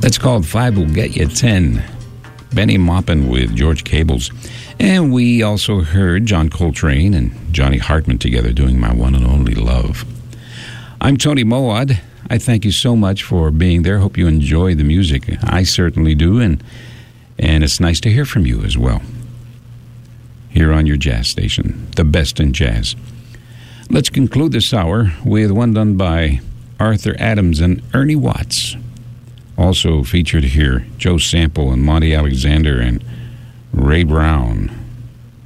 That's called Five Will Get You 10. Benny Maupin with George Cables. And we also heard John Coltrane and Johnny Hartman together doing My One and Only Love. I'm Tony Moad. I thank you so much for being there. Hope you enjoy the music. I certainly do, and it's nice to hear from you as well. Here on your jazz station, the best in jazz. Let's conclude this hour with one done by Arthur Adams and Ernie Watts. Also featured here, Joe Sample and Monty Alexander and Ray Brown.